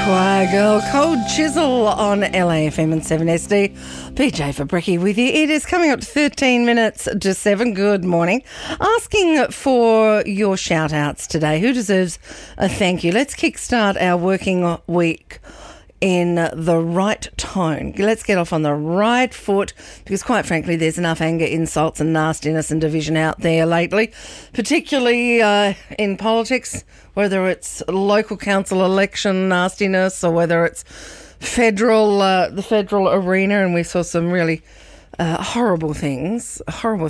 Choir Girl, Cold Chisel on LAFM and 7SD. PJ Fabricki with you. It is coming up to 13 minutes to 7. Good morning. Asking for your shout-outs today. Who deserves a thank you? Let's kickstart our working week in the right tone. Let's get off on the right foot because, quite frankly, there's enough anger, insults and nastiness and division out there lately, particularly in politics, whether it's local council election nastiness or whether it's the federal arena, and we saw some really horrible things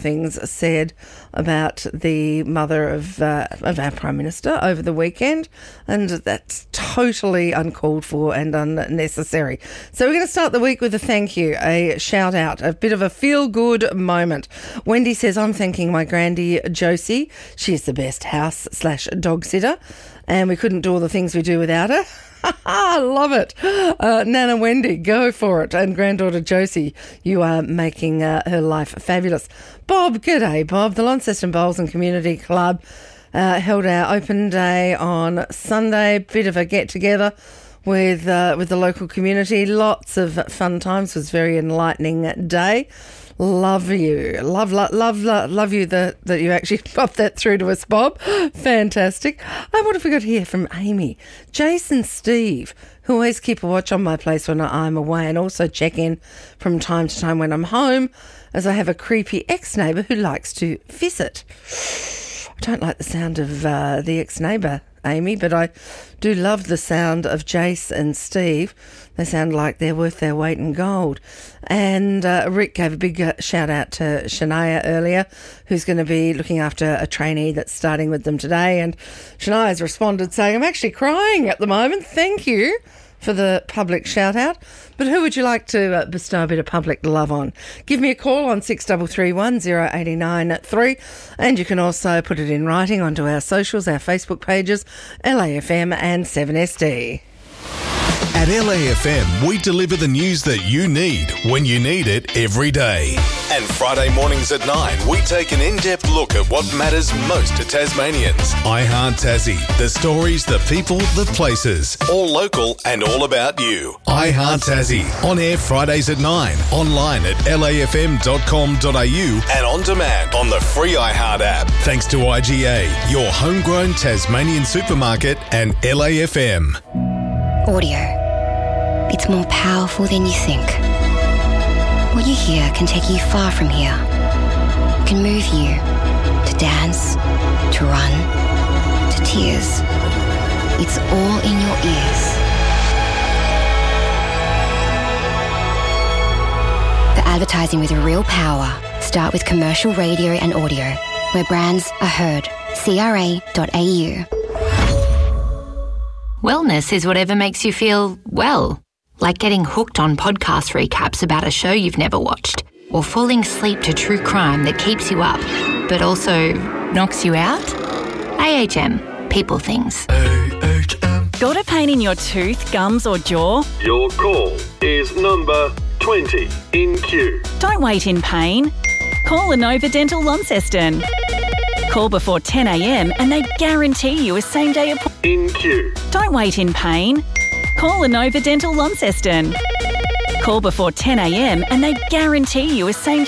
said about the mother of our Prime Minister over the weekend, and that's totally uncalled for and unnecessary. So we're going to start the week with a thank you, a shout out, a bit of a feel-good moment. Wendy says, I'm thanking my granddie Josie. She's the best house/dog sitter, and we couldn't do all the things we do without her. I love it. Nana Wendy, go for it. And granddaughter Josie, you are making her life fabulous. Bob, g'day, Bob. The Launceston Bowls and Community Club held our open day on Sunday. Bit of a get-together with the local community. Lots of fun times. It was a very enlightening day. Love you. Love you that you actually popped that through to us, Bob. Fantastic. What have we got here from Amy? Jason, Steve, who always keep a watch on my place when I'm away and also check in from time to time when I'm home, as I have a creepy ex-neighbour who likes to visit. I don't like the sound of the ex-neighbour, Amy, but I do love the sound of Jace and Steve. They sound like they're worth their weight in gold. And Rick gave a big shout out to Shania earlier, who's going to be looking after a trainee that's starting with them today. And Shania's responded saying, I'm actually crying at the moment. Thank you for the public shout out. But who would you like to bestow a bit of public love on? Give me a call on 6331 089 3, and you can also put it in writing onto our socials, our Facebook pages, LAFM and 7SD. At LAFM, we deliver the news that you need when you need it every day. And Friday mornings at 9, we take an in-depth look at what matters most to Tasmanians. I Heart Tassie, the stories, the people, the places. All local and all about you. I Heart Tassie, on air Fridays at 9, online at lafm.com.au and on demand on the free iHeart app. Thanks to IGA, your homegrown Tasmanian supermarket, and LAFM. Audio. It's more powerful than you think. What you hear can take you far from here. It can move you to dance, to run, to tears. It's all in your ears. For advertising with real power, start with commercial radio and audio, where brands are heard. CRA.au. Wellness is whatever makes you feel well, like getting hooked on podcast recaps about a show you've never watched, or falling asleep to true crime that keeps you up, but also knocks you out. AHM. People things. AHM. Got a pain in your tooth, gums or jaw? Your call is number 20 in queue. Don't wait in pain. Call Inova Dental Launceston. Call before 10 a.m. and they guarantee you a same-day appointment. In queue. Don't wait in pain. Call Inova Dental Launceston. Call before 10 a.m. and they guarantee you a same-day